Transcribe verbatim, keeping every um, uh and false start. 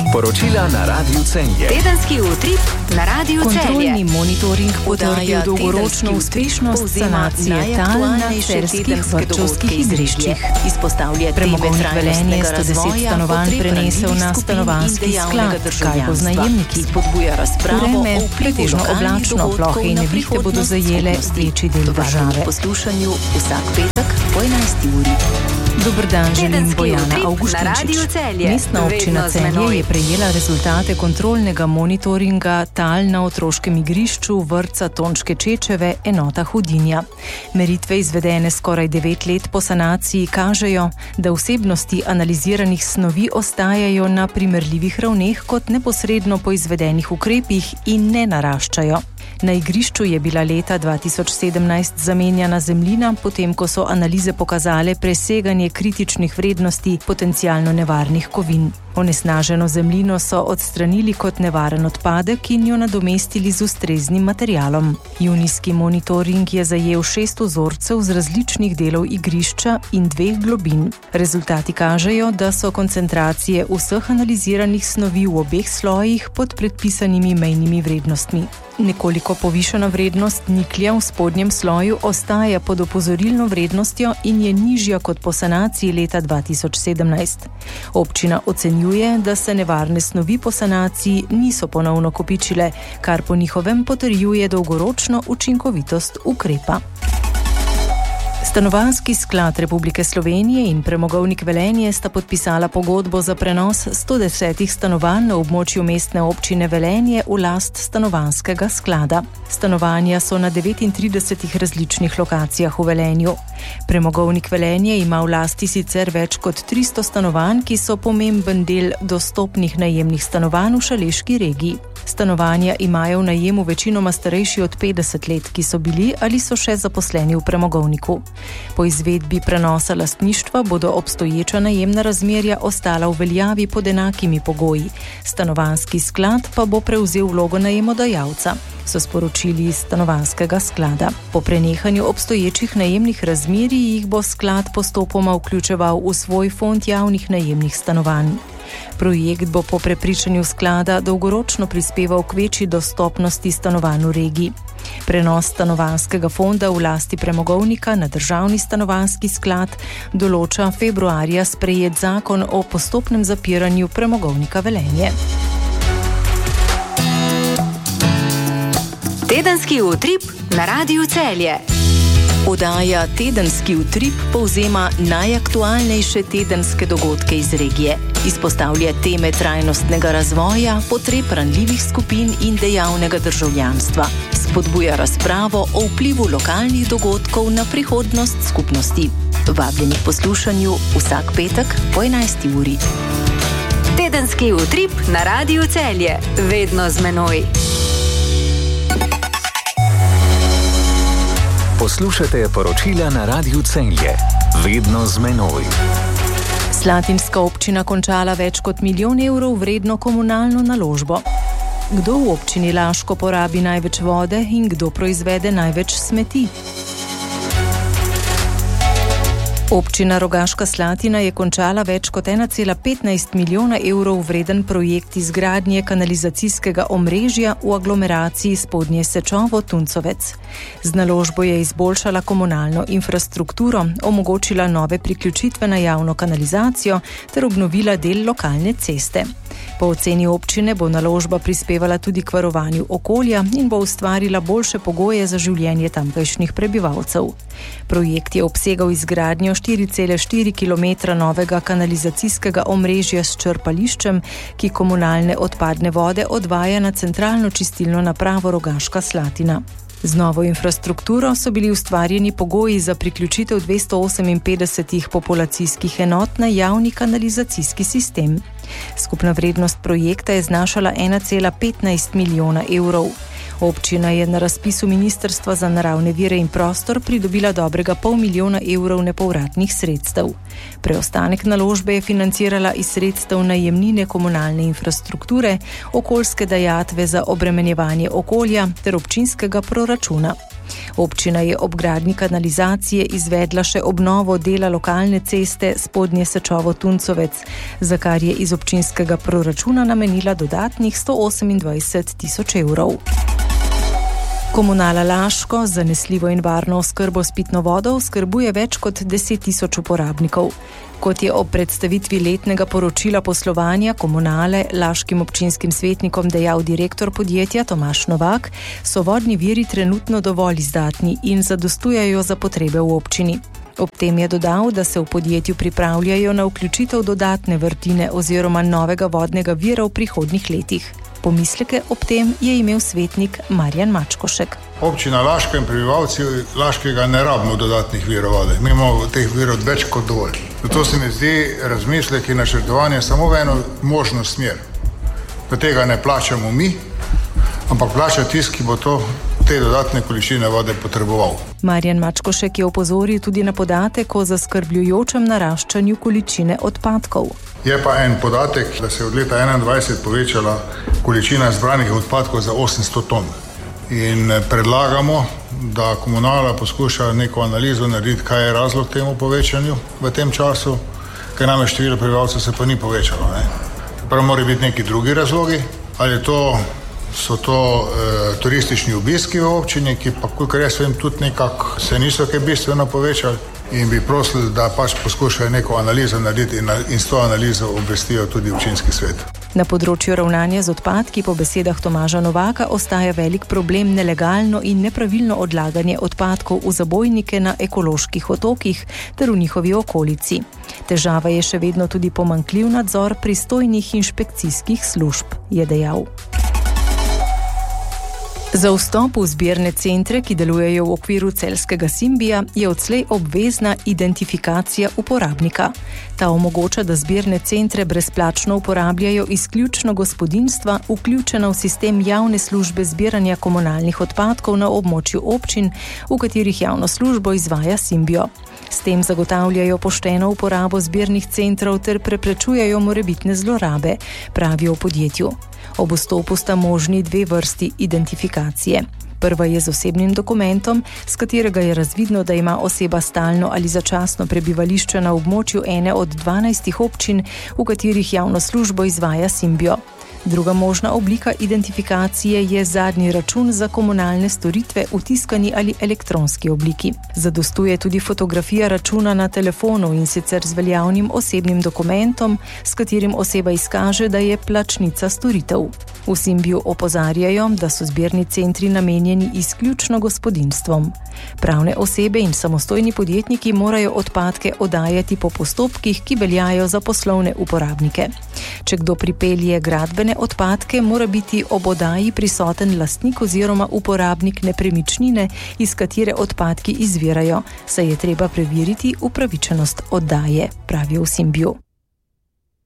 Poročila na Radiu Celje. Tedenski utrip na Radiu Celje. Kontrolni monitoring potrdil dolgoročno uspešnost sanacije tal na celjskih vrtčevskih igriščih. Premogovnik Velenje sto deset stanovanj prenesel na stanovanjski sklad, kaj bo z najemniki. Vreme pretežno oblačno, plohe in nevihte bodo zajele večji del države. Poslušanju vsak petek po enajsti uri. Dober dan, želim Bojana Avguštinčič. Mestna občina Celje je prejela rezultate kontrolnega monitoringa tal na otroškem igrišču vrtca Tončke Čečeve, enota Hudinja. Meritve izvedene skoraj devet let po sanaciji kažejo, da vsebnosti analiziranih snovi ostajajo na primerljivih ravneh kot neposredno po izvedenih ukrepih in ne naraščajo. Na igrišču je bila leta dva tisoč sedemnajst zamenjana zemljina, potem ko so analize pokazale preseganje kritičnih vrednosti potencialno nevarnih kovin. Onesnaženo zemljino so odstranili kot nevaren odpadek in jo nadomestili z ustreznim materialom. Junijski monitoring je zajel šest vzorcev z različnih delov igrišča in dveh globin. Rezultati kažejo, da so koncentracije vseh analiziranih snovi v obeh slojih pod predpisanimi mejnimi vrednostmi. Nekoliko povišana vrednost niklja v spodnjem sloju ostaja pod opozorilno vrednostjo in je nižja kot po sanaciji leta dva tisoč sedemnajst. Občina ocenjuje, da se nevarne snovi po sanaciji niso ponovno kopičile, kar po njihovem potrjuje dolgoročno učinkovitost ukrepa. Stanovanjski sklad Republike Slovenije in Premogovnik Velenje sta podpisala pogodbo za prenos sto deset stanovanj na območju mestne občine Velenje v last stanovanjskega sklada. Stanovanja so na devetintridesetih različnih lokacijah v Velenju. Premogovnik Velenje ima v lasti sicer več kot tristo stanovanj, ki so pomemben del dostopnih najemnih stanovanj v šaleški regiji. Stanovanja imajo v najemu večinoma starejši od petdeset let, ki so bili ali so še zaposleni v premogovniku. Po izvedbi prenosa lastništva bodo obstoječa najemna razmerja ostala v veljavi pod enakimi pogoji. Stanovanjski sklad pa bo prevzel vlogo najemodajalca, so sporočili iz stanovanjskega sklada. Po prenehanju obstoječih najemnih razmerij jih bo sklad postopoma vključeval v svoj fond javnih najemnih stanovanj. Projekt bo po prepričanju sklada dolgoročno prispeval k večji dostopnosti stanovanj v regiji. Prenos stanovanjskega fonda v lasti premogovnika na državni stanovanjski sklad določa februarja sprejet zakon o postopnem zapiranju premogovnika Velenje. Tedenski utrip na Radiu Celje. Oddaja Tedenski utrip povzema najaktualnejše tedenske dogodke iz regije. Izpostavlja teme trajnostnega razvoja, potreb ranljivih skupin in dejavnega državljanstva. Spodbuja razpravo o vplivu lokalnih dogodkov na prihodnost skupnosti. Vabljeni k poslušanju vsak petek po enajsti uri. Tedenski utrip na Radiu Celje. Vedno z menoj. Poslušate poročila na Radiu Celje. Vedno z menoj. Slatinska občina končala več kot milijon evrov vredno komunalno naložbo. Kdo v občini Laško porabi največ vode in kdo proizvede največ smeti? Občina Rogaška Slatina je končala več kot ena cela petnajst milijona evrov vreden projekt izgradnje kanalizacijskega omrežja v aglomeraciji Spodnje Sečovo-Tuncovec. Z naložbo je izboljšala komunalno infrastrukturo, omogočila nove priključitve na javno kanalizacijo ter obnovila del lokalne ceste. Po oceni občine bo naložba prispevala tudi k varovanju okolja in bo ustvarila boljše pogoje za življenje tamkajšnjih prebivalcev. Projekt je obsegal izgradnjo štiri cele štiri kilometra novega kanalizacijskega omrežja s črpališčem, ki komunalne odpadne vode odvaja na centralno čistilno napravo Rogaška Slatina. Z novo infrastrukturo so bili ustvarjeni pogoji za priključitev dvesto oseminpetdesetih populacijskih enot na javni kanalizacijski sistem. Skupna vrednost projekta je znašala ena cela petnajst milijona evrov. Občina je na razpisu Ministrstva za naravne vire in prostor pridobila dobrega pol milijona evrov nepovratnih sredstev. Preostanek naložbe je financirala iz sredstev najemnine komunalne infrastrukture, okoljske dajatve za obremenjevanje okolja ter občinskega proračuna. Občina je ob gradnji kanalizacije izvedla še obnovo dela lokalne ceste Spodnje Sečovo-Tuncovec, za kar je iz občinskega proračuna namenila dodatnih sto osemindvajset tisoč evrov. Komunala Laško z zanesljivo in varno oskrbo s pitno vodo oskrbuje več kot deset tisoč uporabnikov. Kot je ob predstavitvi letnega poročila poslovanja Komunale laškim občinskim svetnikom dejal direktor podjetja Tomaž Novak, so vodni viri trenutno dovolj izdatni in zadostujejo za potrebe v občini. Ob tem je dodal, da se v podjetju pripravljajo na vključitev dodatne vrtine oziroma novega vodnega vira v prihodnjih letih. Pomisleke ob tem je imel svetnik Marjan Mačkošek. Občina Laško in prebivalci Laškega ne rabimo dodatnih virov vode. Mi imamo teh virov več kot dovolj. Zato se mi zdi razmislek in načrtovanje samo v eno možno smer. Da tega ne plačamo mi, ampak plača tisti, ki bo to, te dodatne količine vode potreboval. Marjan Mačkošek je opozoril tudi na podatek o zaskrbljujočem naraščanju količine odpadkov. Je pa en podatek, da se je od leta enaindvajset povečala količina zbranih odpadkov za osemsto ton. In predlagamo, da komunala poskuša neko analizo narediti, kaj je razlog temu povečanju v tem času, ker nam je število prebivalcev se pa ni povečalo. Ne? Prav mora biti neki drugi razlogi, ali to, so to e, turistični obiski v občini, ki pa, kolikor jaz vem, tudi nekako se niso kaj bistveno povečali. In bi prosili, da pač poskušajo neko analizo narediti in, in s to analizo obvestijo tudi občinski svet. Na področju ravnanja z odpadki po besedah Tomaža Novaka ostaja velik problem nelegalno in nepravilno odlaganje odpadkov v zabojnike na ekoloških otokih ter v njihovi okolici. Težava je še vedno tudi pomanjkljiv nadzor pristojnih inšpekcijskih služb, je dejal. Za vstop v zbirne centre, ki delujejo v okviru celjskega Simbija, je odslej obvezna identifikacija uporabnika. Ta omogoča, da zbirne centre brezplačno uporabljajo izključno gospodinjstva, vključena v sistem javne službe zbiranja komunalnih odpadkov na območju občin, v katerih javno službo izvaja Simbijo. S tem zagotavljajo pošteno uporabo zbirnih centrov ter preprečujejo morebitne zlorabe, pravijo v podjetju. Ob vstopu sta možni dve vrsti identifikacije. Prva je z osebnim dokumentom, s katerega je razvidno, da ima oseba stalno ali začasno prebivališče na območju ene od dvanajstih občin, v katerih javno službo izvaja Simbijo. Druga možna oblika identifikacije je zadnji račun za komunalne storitve v tiskani ali elektronski obliki. Zadostuje tudi fotografija računa na telefonu in sicer z veljavnim osebnim dokumentom, s katerim oseba izkaže, da je plačnica storitev. V Simbiju opozarjajo, da so zbirni centri namenjeni izključno gospodinjstvom. Pravne osebe in samostojni podjetniki morajo odpadke oddajati po postopkih, ki veljajo za poslovne uporabnike. Če kdo pripelje gradbene odpadke, mora biti ob oddaji prisoten lastnik oziroma uporabnik nepremičnine, iz katere odpadki izvirajo, saj je treba preveriti upravičenost oddaje, pravijo v Simbiju.